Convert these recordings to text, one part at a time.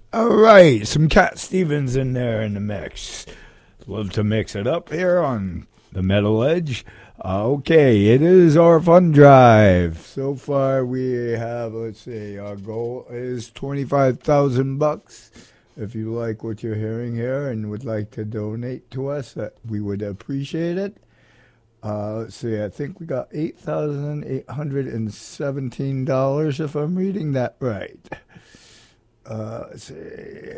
All right, some Cat Stevens in there in the mix. Love to mix it up here on the Metal Edge. Okay, it is our fun drive. So far, we have, let's see, our goal is $25,000. If you like what you're hearing here and would like to donate to us, we would appreciate it. Let's see, I think we got $8,817 if I'm reading that right. Let's see.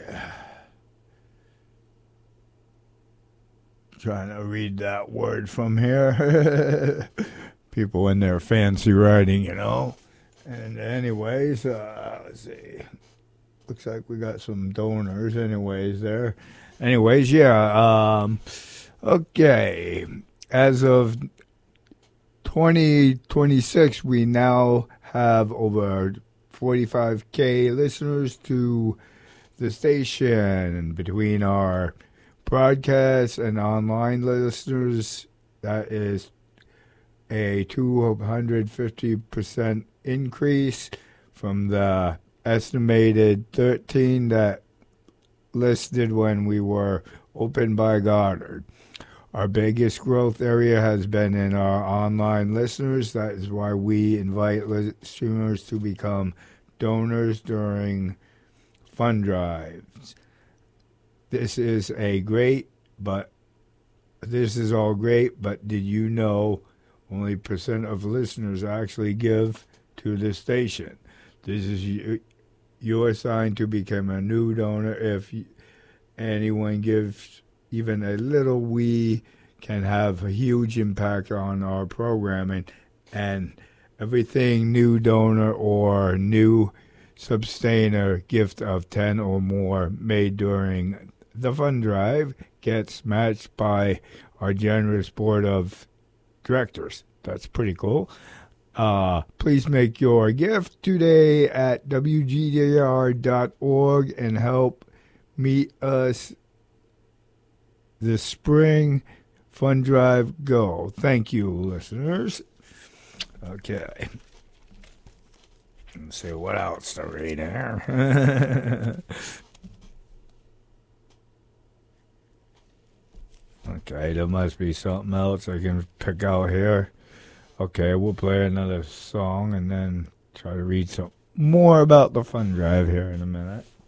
Trying to read that word from here. People in their fancy writing, you know. And anyways, let's see. Looks like we got some donors anyways there. Anyways, yeah. Okay. As of 2026, we now have over 45K listeners to the station. Between our broadcast and online listeners, that is a 250% increase from the estimated 13 that listed when we were opened by Goddard. Our biggest growth area has been in our online listeners. That is why we invite listeners to become donors during fund drives. This is all great, but did you know only % of listeners actually give to the station? This is your sign to become a new donor. If anyone gives even a little, we can have a huge impact on our programming, and everything new donor or new sustainer gift of 10 or more made during the fund drive gets matched by our generous board of directors. That's pretty cool. Please make your gift today at wgdr.org and help meet us the spring fund drive goal. Thank you, listeners. Okay. Let's see what else to read here. Okay, there must be something else I can pick out here. Okay, we'll play another song and then try to read some more about the fund drive here in a minute.